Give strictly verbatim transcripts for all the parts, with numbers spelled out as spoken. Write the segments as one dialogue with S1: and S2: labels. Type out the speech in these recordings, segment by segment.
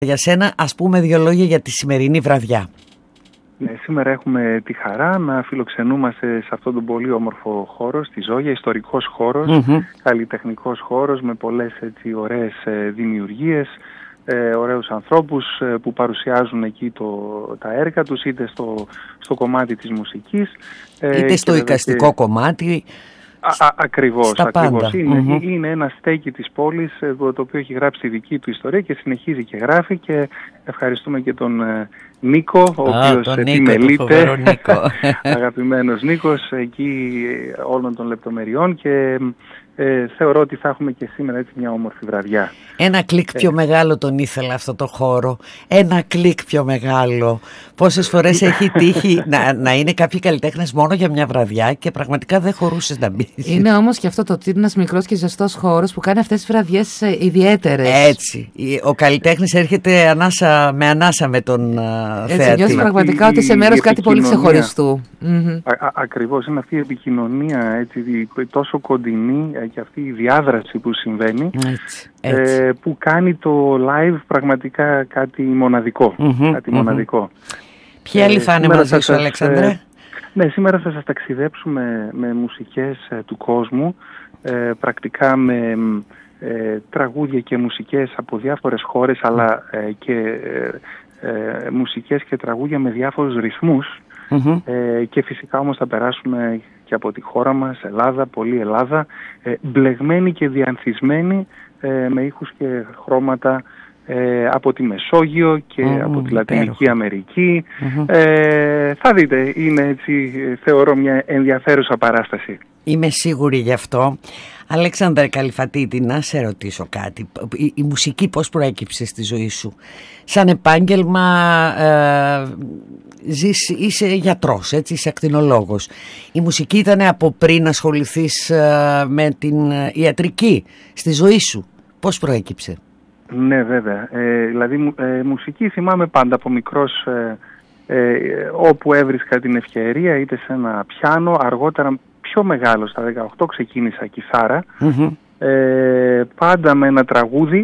S1: Για σένα, ας πούμε δύο λόγια για τη σημερινή βραδιά.
S2: Ναι, σήμερα έχουμε τη χαρά να φιλοξενούμαστε σε αυτόν τον πολύ όμορφο χώρο, στη Ζόγια, ιστορικός χώρος, mm-hmm. καλλιτεχνικός χώρος με πολλές έτσι, ωραίες ε, δημιουργίες, ε, ωραίους ανθρώπους ε, που παρουσιάζουν εκεί το, τα έργα τους, είτε στο, στο κομμάτι της μουσικής,
S1: ε, είτε στο εικαστικό και... κομμάτι.
S2: Α, α, ακριβώς, ακριβώς. Είναι,
S1: mm-hmm.
S2: είναι ένα στέκι της πόλης το οποίο έχει γράψει τη δική του ιστορία και συνεχίζει και γράφει, και ευχαριστούμε και τον ε, Νίκο, ο
S1: ah,
S2: οποίος επιμελείται, αγαπημένος Νίκος, εκεί όλων των λεπτομεριών, και ε, θεωρώ ότι θα έχουμε και σήμερα έτσι μια όμορφη βραδιά.
S1: Ένα κλικ πιο ε. μεγάλο τον ήθελα αυτό το χώρο, ένα κλικ πιο μεγάλο. Πόσες φορές έχει τύχει να, να είναι κάποιοι καλλιτέχνες μόνο για μια βραδιά και πραγματικά δεν χωρούσες να μπεις.
S3: Είναι όμως και αυτό το ότι είναι ένας μικρός και ζεστός χώρος που κάνει αυτές τις βραδιές ιδιαίτερες.
S1: Έτσι, ο καλλιτέχνης έρχεται ανάσα, με ανάσα με τον θεατή.
S3: Έτσι νιώθεις πραγματικά ότι είσαι μέρος κάτι πολύ ξεχωριστού.
S2: Mm-hmm. Α, α, ακριβώς, είναι αυτή η επικοινωνία έτσι, τόσο κοντινή, και αυτή η διάδραση που συμβαίνει,
S1: έτσι, έτσι.
S2: Ε, που κάνει το live πραγματικά κάτι μοναδικό.
S1: Mm-hmm,
S2: κάτι
S1: mm-hmm.
S2: μοναδικό.
S1: Ποιοι άλλοι θα είναι μαζί σου, Αλέξανδρε?
S2: Ε, ναι, σήμερα θα σας ταξιδέψουμε με μουσικές ε, του κόσμου, ε, πρακτικά με ε, τραγούδια και μουσικές από διάφορες χώρες, αλλά ε, και ε, ε, μουσικές και τραγούδια με διάφορους ρυθμούς. Mm-hmm. Ε, και φυσικά όμως θα περάσουμε και από τη χώρα μας, Ελλάδα, πολύ Ελλάδα, ε, μπλεγμένη και διανθισμένη ε, με ήχους και χρώματα ε, από τη Μεσόγειο και mm, από τη Λατινική Αμερική. Mm-hmm. Ε, θα δείτε, είναι έτσι, θεωρώ, μια ενδιαφέρουσα παράσταση.
S1: Είμαι σίγουρη γι' αυτό. Αλέξανδρε Καλυφατίδη, να σε ρωτήσω κάτι. Η, η μουσική πώς προέκυψε στη ζωή σου? Σαν επάγγελμα ε, ζεις, είσαι γιατρός, έτσι, είσαι ακτινολόγος. Η μουσική ήταν από πριν ασχοληθείς ε, με την ιατρική στη ζωή σου? Πώς προέκυψε?
S2: Ναι, βέβαια. Ε, δηλαδή ε, μουσική θυμάμαι πάντα από μικρός, ε, ε, όπου έβρισκα την ευκαιρία, είτε σε ένα πιάνο, αργότερα πιο μεγάλο, στα δεκαοκτώ ξεκίνησα κιθάρα, mm-hmm. ε, πάντα με ένα τραγούδι,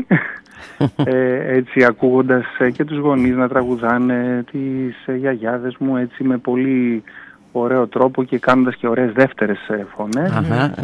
S2: ε, έτσι ακούγοντας ε, και τους γονείς να τραγουδάνε, τις ε, γιαγιάδες μου, έτσι με πολύ ωραίο τρόπο και κάνοντας και ωραίες δεύτερες ε, φωνές. Uh-huh.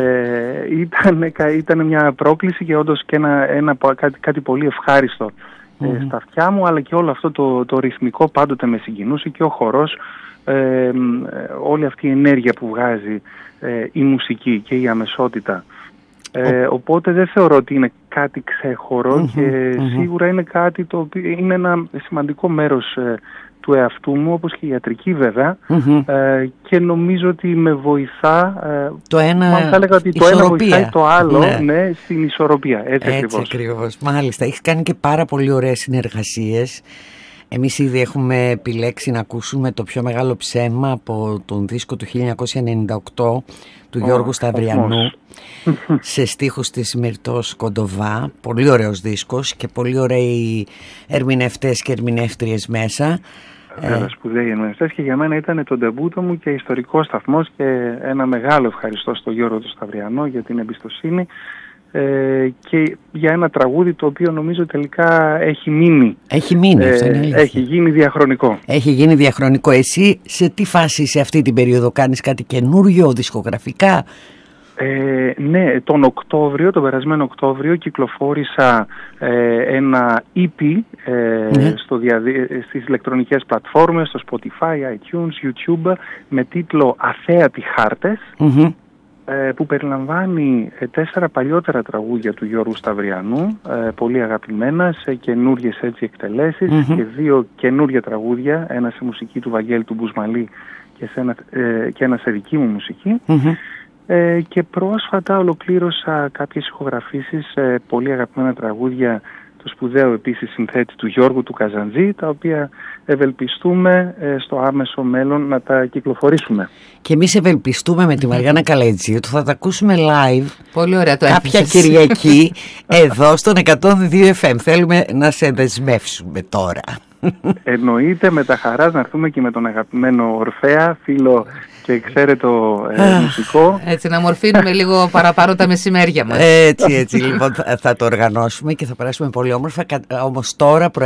S2: Ε, ήταν, ήταν μια πρόκληση και όντως και ένα, ένα, κάτι, κάτι πολύ ευχάριστο ε, mm-hmm. στα αυτιά μου, αλλά και όλο αυτό το, το ρυθμικό πάντοτε με συγκινούσε, και ο χορός, Ε, όλη αυτή η ενέργεια που βγάζει ε, η μουσική και η αμεσότητα. Ε, oh. Οπότε δεν θεωρώ ότι είναι κάτι ξέχωρο, mm-hmm, και mm-hmm. σίγουρα είναι κάτι το οποίο είναι ένα σημαντικό μέρος ε, του εαυτού μου, όπως και η ιατρική βέβαια, mm-hmm. ε, και νομίζω ότι με βοηθά, ε,
S1: το ένα,
S2: θα έλεγα ότι το ένα βοηθάει το άλλο, ναι. Ναι, στην ισορροπία. Έτσι,
S1: έτσι
S2: ακριβώς.
S1: ακριβώς. Μάλιστα, έχεις κάνει και πάρα πολύ ωραίες συνεργασίες. Εμείς ήδη έχουμε επιλέξει να ακούσουμε το πιο μεγάλο ψέμα από τον δίσκο του χίλια εννιακόσια ενενήντα οκτώ του oh, Γιώργου Σταυριανού, σε στίχους της Μυρτώς Κοντοβά. Πολύ ωραίος δίσκος και πολύ ωραίοι ερμηνευτές και ερμηνεύτριες μέσα.
S2: Βέβαια, ε... σπουδαίοι ερμηνευτές, και για μένα ήταν το ντεμπούτο μου και ιστορικός σταθμός, και ένα μεγάλο ευχαριστώ στον Γιώργο του Σταυριανό για την εμπιστοσύνη. Ε, και για ένα τραγούδι το οποίο νομίζω τελικά έχει μείνει.
S1: Έχει μείνει,
S2: ε,
S1: αυτό είναι αλήθεια.
S2: Έχει γίνει διαχρονικό.
S1: Έχει γίνει διαχρονικό. Εσύ σε τι φάση σε αυτή την περίοδο? Κάνεις κάτι καινούριο, δισκογραφικά?
S2: Ε, ναι, τον Οκτώβριο, τον περασμένο Οκτώβριο κυκλοφόρησα ε, ένα ι πι ε, ναι. στο διαδι... στις ηλεκτρονικές πλατφόρμες, στο Spotify, iTunes, YouTube, με τίτλο «Αθέατοι χάρτες», mm-hmm. που περιλαμβάνει τέσσερα παλιότερα τραγούδια του Γιώργου Σταυριανού, πολύ αγαπημένα, σε καινούριες έτσι εκτελέσεις, mm-hmm. και δύο καινούργια τραγούδια, ένα σε μουσική του Βαγγέλη του Μπουσμαλή και, σε ένα, και ένα σε δική μου μουσική. Mm-hmm. Ε, και πρόσφατα ολοκλήρωσα κάποιες ηχογραφήσεις, πολύ αγαπημένα τραγούδια, το σπουδαίο επίσης συνθέτη του Γιώργου του Καζαντζή, τα οποία ευελπιστούμε ε, στο άμεσο μέλλον να τα κυκλοφορήσουμε.
S1: Και εμείς ευελπιστούμε με τη Μαριάννα Καλέτζη ότι θα τα ακούσουμε live.
S3: Πολύ ωραία το
S1: κάποια
S3: έφεσες.
S1: Κυριακή εδώ στον εκατόν δύο εφ εμ. Θέλουμε να σε δεσμεύσουμε τώρα.
S2: Εννοείται, με τα χαράς να έρθουμε και με τον αγαπημένο Ορφέα, φίλο και εξαίρετο ε, μουσικό.
S3: Έτσι, να μορφύνουμε λίγο παραπάνω τα μεσημέρια μας.
S1: Έτσι, έτσι, λοιπόν θα, θα το οργανώσουμε και θα περάσουμε πολύ όμορφα. Όμως τώρα